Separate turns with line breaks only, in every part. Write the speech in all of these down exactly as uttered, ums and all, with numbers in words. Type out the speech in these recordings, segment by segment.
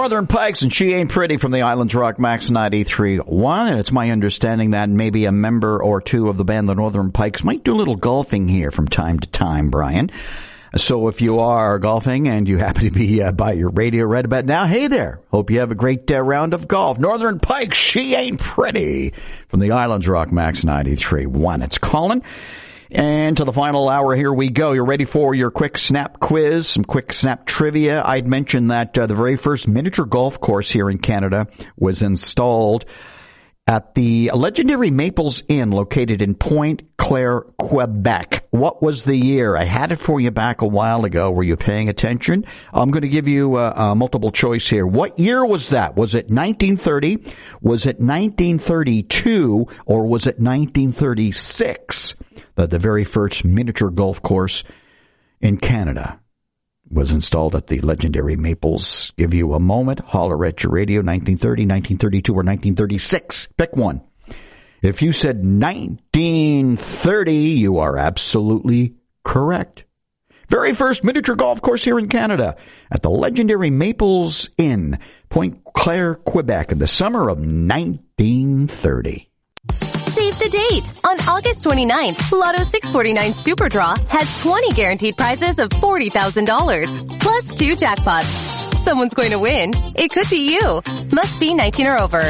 Northern Pikes and She Ain't Pretty from the Islands Rock Max ninety-three point one. And it's my understanding that maybe a member or two of the band The Northern Pikes might do a little golfing here from time to time, Brian. So if you are golfing and you happen to be uh, by your radio right about now, hey there. Hope you have a great uh, round of golf. Northern Pikes, She Ain't Pretty from the Islands Rock Max ninety-three point one. It's Colin. And to the final hour, here we go. You're ready for your quick snap quiz, some quick snap trivia. I'd mentioned that uh, the very first miniature golf course here in Canada was installed at the legendary Maples Inn located in Pointe Claire, Quebec. What was the year? I had it for you back a while ago. Were you paying attention? I'm going to give you a, a multiple choice here. What year was that? Was it nineteen thirty? Was it nineteen thirty-two? Or was it nineteen thirty-six? That the very first miniature golf course in Canada was installed at the legendary Maples. Give you a moment. Holler at your radio. nineteen thirty, nineteen thirty-two, or nineteen thirty-six. Pick one. If you said nineteen thirty, you are absolutely correct. Very first miniature golf course here in Canada at the legendary Maples Inn, Pointe Claire, Quebec, in the summer of nineteen thirty.
Save the date. On August twenty-ninth, Lotto six forty-nine Super Draw has twenty guaranteed prizes of forty thousand dollars, plus two jackpots. Someone's going to win. It could be you. Must be nineteen or over.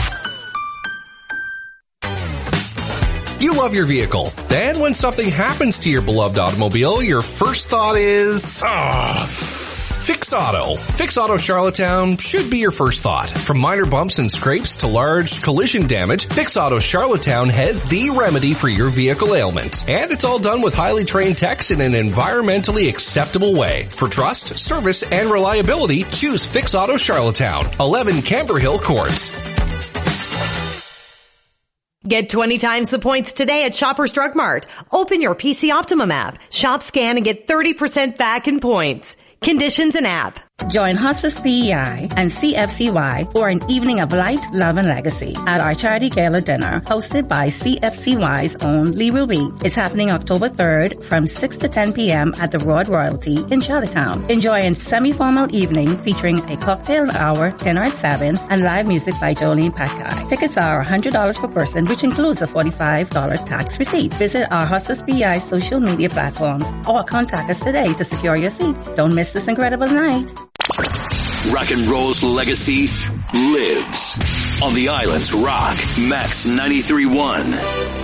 You love your vehicle. Then when something happens to your beloved automobile, your first thought is, ah, Fix Auto. Fix Auto Charlottetown should be your first thought. From minor bumps and scrapes to large collision damage, Fix Auto Charlottetown has the remedy for your vehicle ailment. And it's all done with highly trained techs in an environmentally acceptable way. For trust, service, and reliability, choose Fix Auto Charlottetown, eleven Camber Hill Court.
Get twenty times the points today at Shoppers Drug Mart. Open your P C Optimum app, shop, scan, and get thirty percent back in points. Conditions and app.
Join Hospice P E I and C F C Y for an evening of light, love, and legacy at our charity gala dinner hosted by C F C Y's own Lee Ruby. It's happening October third from six to ten p.m. at the Broad Royalty in Charlottetown. Enjoy a semi-formal evening featuring a cocktail hour, dinner at seven, and live music by Jolene Patkai. Tickets are one hundred dollars per person, which includes a forty-five dollars tax receipt. Visit our Hospice P E I social media platforms or contact us today to secure your seats. Don't miss this incredible night.
Rock and roll's legacy lives on the Islands Rock Max ninety-three point one.